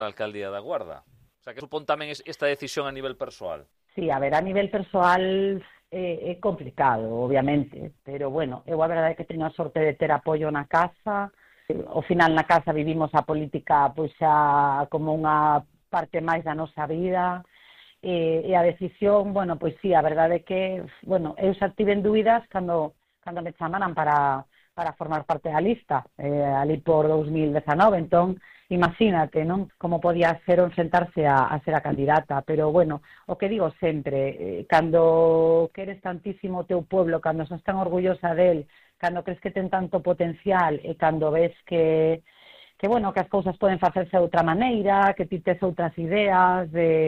a alcaldía da Guarda. O sea, que supón tamén esta decisión a nivel persoal. Sí, a ver, a nivel persoal é complicado, obviamente, pero bueno, eu a verdade é que teño a sorte de ter apoio na casa. Ao final na casa vivimos a política pois xa como unha parte máis da nosa vida, e a decisión, bueno, pois sí, a verdade é que, bueno, eu xa tive dúbidas cando me chamaran para formar parte da lista, ali por 2019, entón, imagínate, non? Como podía ser sentarse a ser a candidata, pero, bueno, o que digo sempre, cando queres tantísimo o teu pueblo, cando estás tan orgullosa del, cando crees que ten tanto potencial e cando ves que bueno, que as cousas poden facerse de outra maneira, que ti tes outras ideas,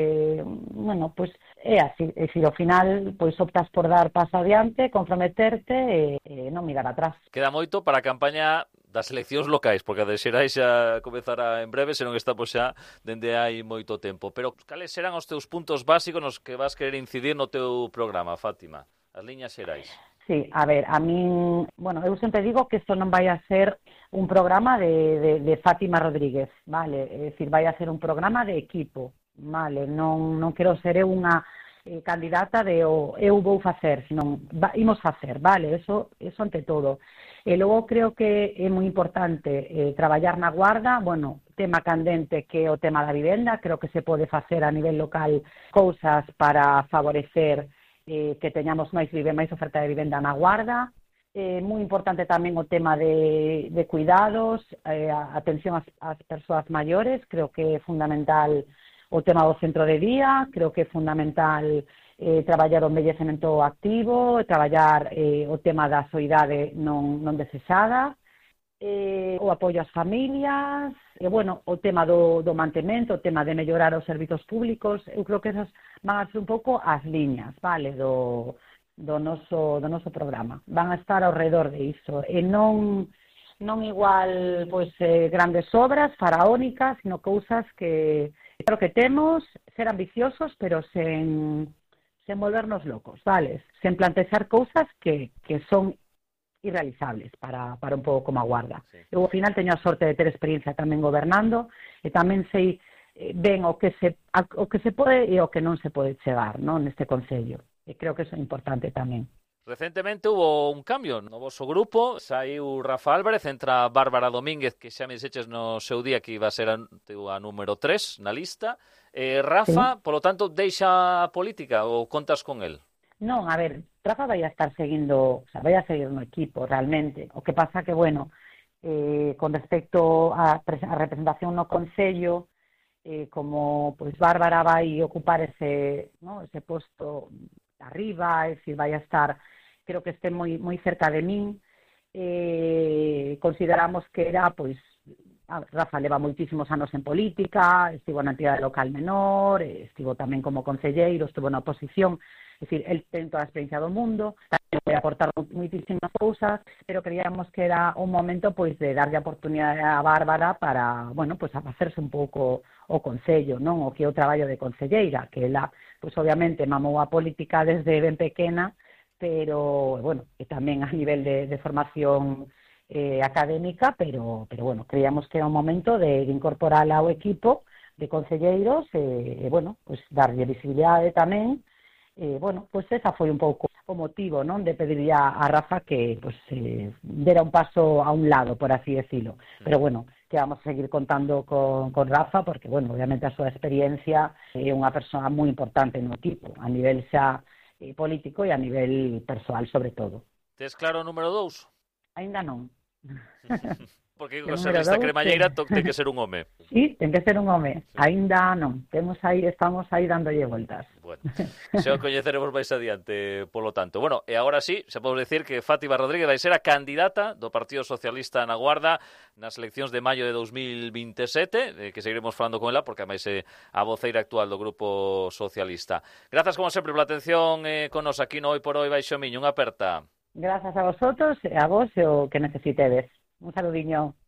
bueno, pois é así, é dicir, ao final, pois optas por dar paso adiante, comprometerte e non mirar atrás. Queda moito para a campaña das eleccións locais, porque a de Xerais xa comezará en breve, senón está pois xa dende hai moito tempo. Pero cales serán os teus puntos básicos nos que vas querer incidir no teu programa, Fátima? As liñas Xerais. Sí, a ver, a min, bueno, eu sempre digo que isto non vai a ser un programa de Fátima Rodríguez, vale? É dicir, vai a ser un programa de equipo, vale? Non quero ser eu unha candidata de eu vou facer, senón imos facer, vale? Eso ante todo. E logo creo que é moi importante traballar na Guarda, bueno, tema candente que é o tema da vivenda, creo que se pode facer a nivel local cousas para favorecer que teñamos máis oferta de vivenda na Guarda. Moi importante tamén o tema de cuidados, atención ás persoas maiores, creo que é fundamental o tema do centro de día, creo que é fundamental traballar o envellecemento activo, traballar o tema da soidade non desexada, o apoio ás familias, e, bueno, o tema do mantemento, o tema de mellorar os servizos públicos. Eu creo que esas van a ser un pouco as liñas, vale, do noso programa. Van a estar ao redor de iso, e non igual, pois, grandes obras faraónicas, sino cousas que creo que temos, ser ambiciosos, pero sen volvernos locos, vale? Sen plantexar cousas que son irrealizables para un pouco como a Guarda. Sí. Eu, ao final, teño a sorte de ter experiencia tamén gobernando e tamén sei ben o que se pode e o que non se pode chegar, non, neste concello. E creo que iso é importante tamén. Recentemente hubo un cambio no vosso grupo, saiu Rafa Álvarez, entra Bárbara Domínguez, que xa me dixeches no seu día que iba a ser a número 3 na lista. Rafa, sí, polo tanto, deixa a política ou contas con el? Non, a ver, Rafa vai a estar seguindo, o sea, vai a seguir no equipo, realmente. O que pasa que, bueno, con respecto a representación no Concello, como pois Bárbara vai ocupar ese posto arriba, é dicir, vai a estar, creo que este moi cerca de min, consideramos que era, pois, Rafa leva moitísimos anos en política, estivo na entidade local menor, estivo tamén como concelleiro, estuvo na oposición. É dicir, el ten toda a experiencia do mundo, tamén vai aportar moitísimas cousas, pero creíamos que era un momento pois de darlle a oportunidade a Bárbara para, bueno, pois a facerse un pouco o concello, non? O que é o traballo de concelleira, que ela, pois obviamente mamou a política desde ben pequena, pero, bueno, e tamén a nivel de formación académica, pero bueno, creíamos que era un momento de incorporarla ao equipo de concelleiros e bueno, pois darlle visibilidade tamén. Bueno, pois esa foi un pouco o motivo, non, de pedirle a Rafa que pois dera un paso a un lado, por así decirlo. Pero bueno, que vamos a seguir contando con Rafa, porque, bueno, obviamente a súa experiencia é unha persoa moi importante no equipo, a nivel xa político e a nivel persoal, sobre todo. Tes claro o número 2? Ainda non. Porque o ser lista cremalleira ten que ser un home. Sí, ten que ser un home. Ainda non. Estamos aí dándolle voltas. Bueno, se o coñeceremos máis adiante, polo tanto. Bueno, e agora sí, se pode decir que Fátima Rodríguez vai ser a candidata do Partido Socialista na Guarda nas eleccións de maio de 2027, que seguiremos falando con ela, porque ademais é a voceira actual do Grupo Socialista. Grazas, como sempre, pola atención con nos aquí no Hoy por Hoy Baixo Miño. Unha aperta. Grazas a vosotros, a vos e o que necesitedes. Un saludiño.